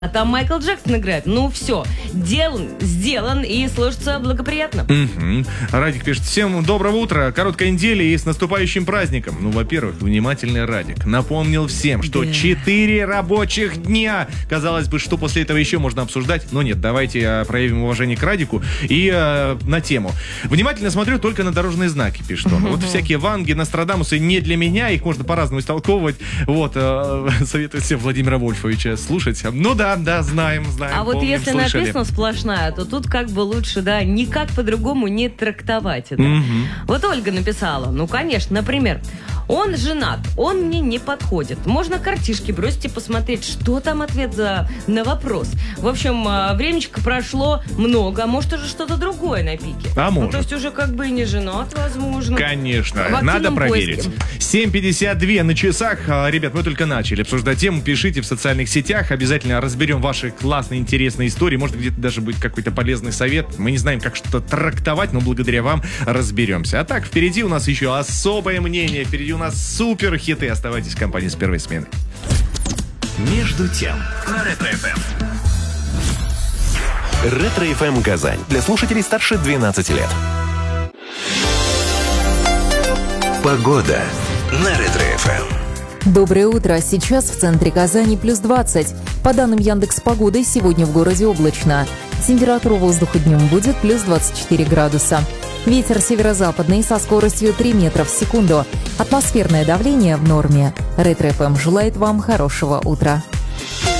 А там Майкл Джексон играет. Ну все, сделан и слушается благоприятно. Радик пишет: всем доброго утра, короткая неделя и с наступающим праздником. Ну, во-первых, внимательный Радик напомнил всем, что 4 рабочих дня. Казалось бы, что после этого еще можно обсуждать, но нет, давайте проявим уважение к Радику и на тему. Внимательно смотрю только на дорожные знаки, пишет он. Вот всякие Ванги, Нострадамусы не для меня, их можно по-разному истолковывать. Вот, советую всем Владимира Вольфовича слушать. Ну да, знаем. А вот помним, если слышали. написано сплошная, то тут как бы лучше, да, никак по-другому не трактовать это. Вот Ольга написала, ну, конечно, например, он женат, он мне не подходит. Можно картишки бросить и посмотреть, что там ответ на вопрос. В общем, времечко прошло много, а может уже что-то другое на пике. А может. Ну, то есть уже как бы и не женат, возможно. Конечно, надо проверить. 7:52 на часах. Ребят, мы только начали обсуждать тему. Пишите в социальных сетях. Обязательно разберем ваши классные, интересные истории. Может, где-то даже будет какой-то полезный совет. Мы не знаем, как что-то трактовать, но благодаря вам разберемся. А так, впереди у нас еще особое мнение. Впереди у нас супер хиты. Оставайтесь в компании с первой смены. Между тем на Ретро-ФМ. Ретро-ФМ Казань. Для слушателей старше 12 лет. Погода на Ретро-ФМ. Доброе утро. Сейчас в центре Казани плюс 20. По данным Яндекс.Погоды, сегодня в городе облачно. Температура воздуха днем будет плюс 24 градуса. Ветер северо-западный со скоростью 3 метра в секунду. Атмосферное давление в норме. Ретро-ФМ желает вам хорошего утра.